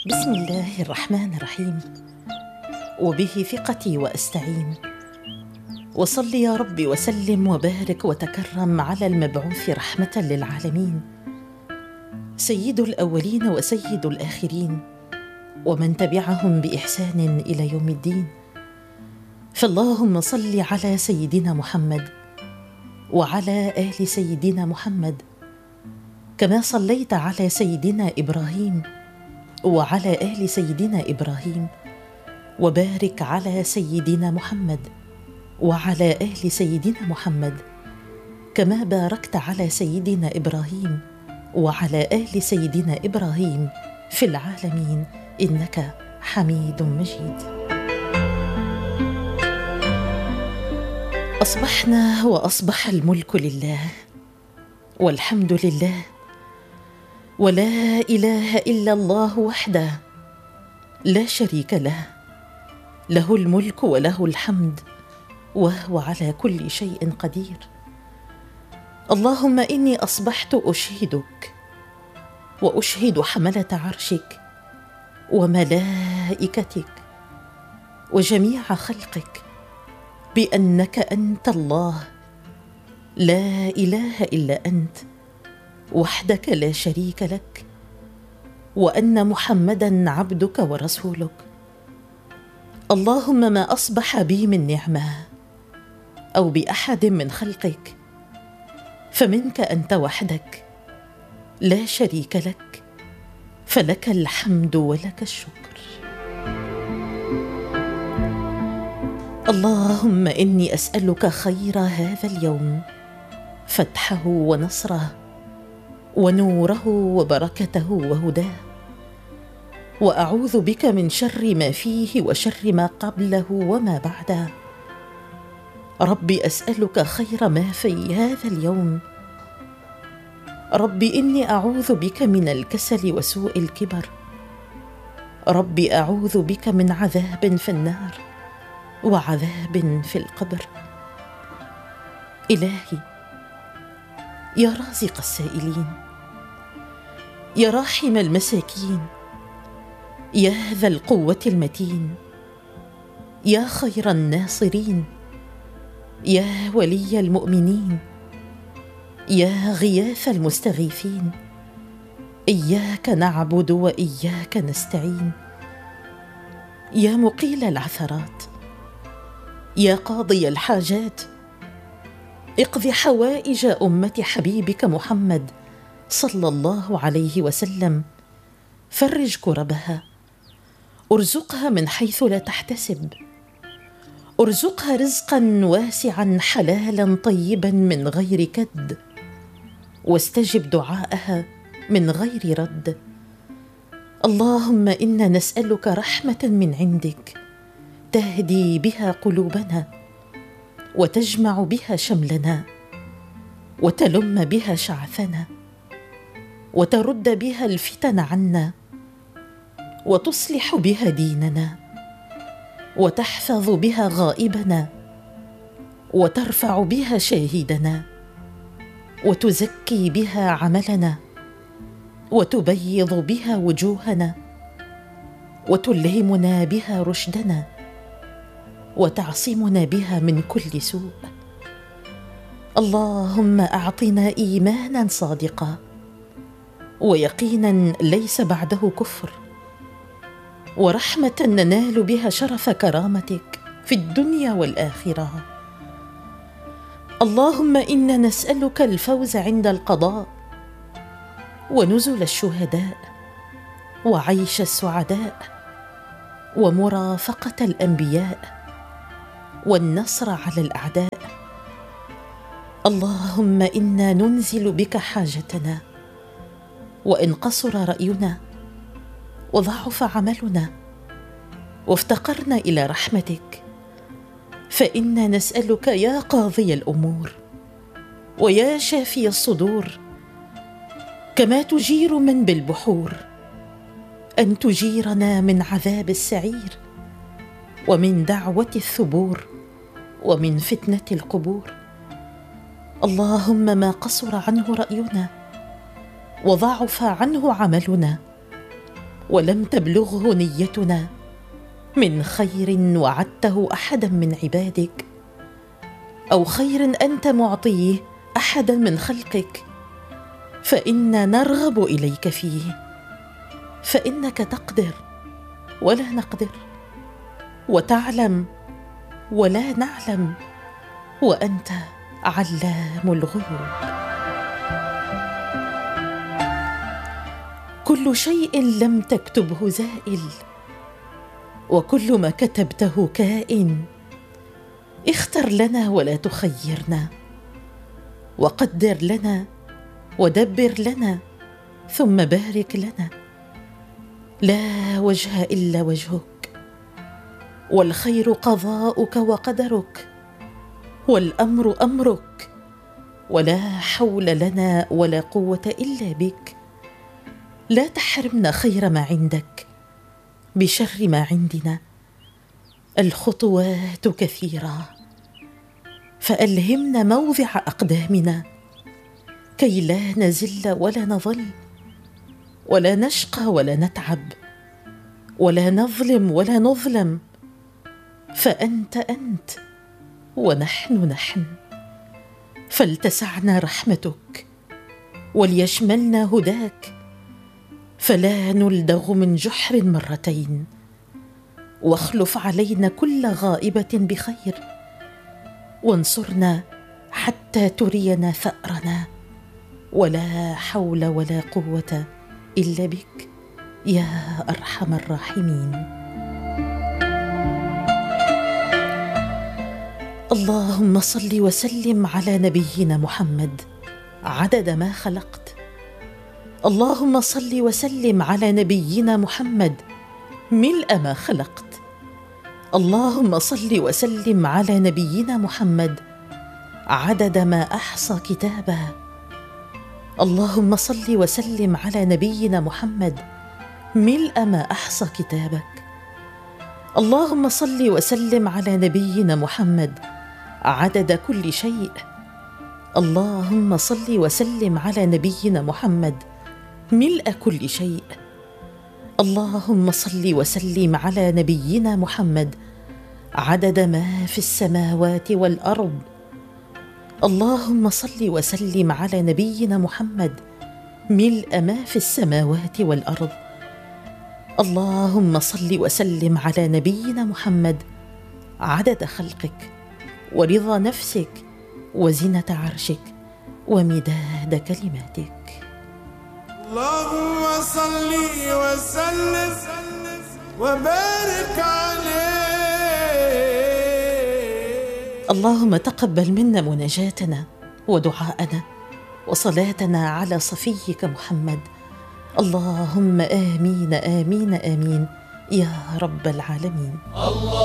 بسم الله الرحمن الرحيم، وبه ثقتي وأستعين. وصل يا رب وسلم وبارك وتكرم على المبعوث رحمة للعالمين، سيد الأولين وسيد الآخرين، ومن تبعهم بإحسان إلى يوم الدين. فاللهم صل على سيدنا محمد وعلى آل سيدنا محمد، كما صليت على سيدنا إبراهيم وعلى آل سيدنا إبراهيم، وبارك على سيدنا محمد وعلى آل سيدنا محمد، كما باركت على سيدنا إبراهيم وعلى آل سيدنا إبراهيم في العالمين إنك حميد مجيد. أصبحنا وأصبح الملك لله، والحمد لله، ولا إله إلا الله وحده لا شريك له، له الملك وله الحمد، وهو على كل شيء قدير. اللهم إني أصبحت أشهدك وأشهد حملة عرشك وملائكتك وجميع خلقك بأنك أنت الله، لا إله إلا أنت وحدك لا شريك لك، وأن محمدًا عبدك ورسولك. اللهم ما أصبح بي من نعمة أو بأحد من خلقك فمنك أنت وحدك لا شريك لك، فلك الحمد ولك الشكر. اللهم إني أسألك خير هذا اليوم، فتحه ونصره ونوره وبركته وهداه، وأعوذ بك من شر ما فيه وشر ما قبله وما بعده. ربي أسألك خير ما في هذا اليوم. ربي إني أعوذ بك من الكسل وسوء الكبر. ربي أعوذ بك من عذاب في النار وعذاب في القبر. إلهي يا رازق السائلين، يا راحم المساكين، يا ذا القوة المتين، يا خير الناصرين، يا ولي المؤمنين، يا غياث المستغيثين، إياك نعبد وإياك نستعين. يا مقيل العثرات، يا قاضي الحاجات، اقض حوائج أمة حبيبك محمد صلى الله عليه وسلم، فرج كربها، ارزقها من حيث لا تحتسب، ارزقها رزقا واسعا حلالا طيبا من غير كد، واستجب دعاءها من غير رد. اللهم إنا نسألك رحمة من عندك تهدي بها قلوبنا، وتجمع بها شملنا، وتلم بها شعثنا، وترد بها الفتن عنا، وتصلح بها ديننا، وتحفظ بها غائبنا، وترفع بها شاهدنا، وتزكي بها عملنا، وتبيض بها وجوهنا، وتلهمنا بها رشدنا، وتعصمنا بها من كل سوء. اللهم أعطنا إيمانا صادقا، ويقينا ليس بعده كفر، ورحمة ننال بها شرف كرامتك في الدنيا والآخرة. اللهم إنا نسألك الفوز عند القضاء، ونزل الشهداء، وعيش السعداء، ومرافقة الأنبياء، والنصر على الأعداء. اللهم إنا ننزل بك حاجتنا، وإن قصر رأينا وضعف عملنا وافتقرنا إلى رحمتك، فإنا نسألك يا قاضي الأمور ويا شافي الصدور، كما تجير من بالبحور، أن تجيرنا من عذاب السعير، ومن دعوة الثبور، ومن فتنة القبور. اللهم ما قصر عنه رأينا وضعف عنه عملنا ولم تبلغه نيتنا من خير وعدته أحدا من عبادك، أو خير أنت معطيه أحدا من خلقك، فإنا نرغب إليك فيه، فإنك تقدر ولا نقدر، وتعلم ولا نعلم، وأنت علام الغيوب. كل شيء لم تكتبه زائل، وكل ما كتبته كائن. اختر لنا ولا تخيرنا، وقدر لنا ودبر لنا، ثم بارك لنا. لا وجه إلا وجهك، والخير قضاؤك وقدرك، والأمر أمرك، ولا حول لنا ولا قوة إلا بك. لا تحرمنا خير ما عندك بشر ما عندنا. الخطوات كثيرة، فألهمنا موضع أقدامنا كي لا نزل ولا نضل، ولا نشقى ولا نتعب، ولا نظلم ولا نظلم، فأنت أنت ونحن نحن. فلتسعنا رحمتك وليشملنا هداك، فلا نلدغ من جحر مرتين، واخلف علينا كل غائبة بخير، وانصرنا حتى ترينا ثأرنا. ولا حول ولا قوة إلا بك يا أرحم الراحمين. اللهم صل وسلم على نبينا محمد عدد ما خلقت. اللهم صل وسلم على نبينا محمد ملء ما خلقت. اللهم صل وسلم على نبينا محمد عدد ما أحصى كتابه. اللهم صل وسلم على نبينا محمد ملء ما أحصى كتابك. اللهم صل وسلم على نبينا محمد عدد كل شيء. اللهم صل وسلم على نبينا محمد ملء كل شيء. اللهم صل وسلم على نبينا محمد عدد ما في السماوات والأرض. اللهم صل وسلم على نبينا محمد ملء ما في السماوات والأرض. اللهم صل وسلم على نبينا محمد عدد خلقك ورضا نفسك وزنة عرشك ومداد كلماتك. اللهم صل وسلم وبارك عليه. اللهم تقبل منا مناجاتنا ودعاءنا وصلاتنا على صفيك محمد. اللهم آمين آمين آمين يا رب العالمين.